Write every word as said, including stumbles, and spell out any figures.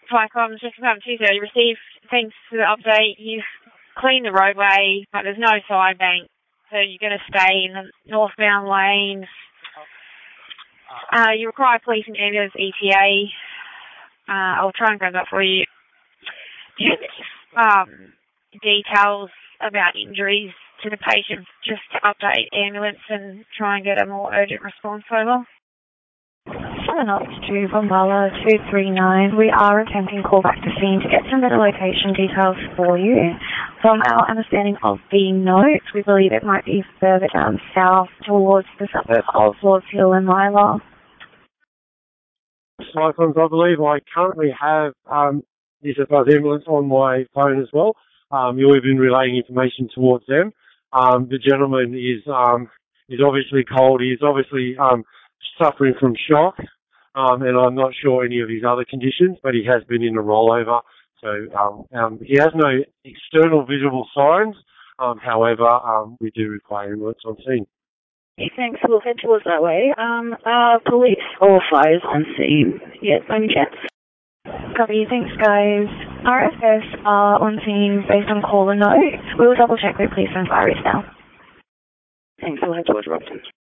Flycom, just confirmed two thirty. Received, thanks for the update. You've cleaned the roadway, but there's no side bank, so you're going to stay in the northbound lanes. Uh, you require police and ambulance E T A. Uh, I'll try and grab that for you. Do you have um, details about injuries to the patient, just to update ambulance and try and get a more urgent response over? seven up to Bombala two three nine. We are attempting call back to scene to get some better location details for you. From our understanding of the notes, we believe it might be further down south towards the suburb of Lords Hill and Lila. Cyclones, I believe I currently have um, New South Wales Ambulance on my phone as well. Um, you've been relaying information towards them. Um, the gentleman is um, is obviously cold. He is obviously um, suffering from shock, um, and I'm not sure any of his other conditions, but he has been in a rollover. So um, um, he has no external visible signs. Um, however, um, we do require ambulance on scene. Thanks, we'll head towards that way. Um, uh, police or fires on scene. Yes, any chance? Copy, thanks guys. R F S are on scene based on caller note. We'll double check with police and fires now. Thanks, we'll head towards Robson.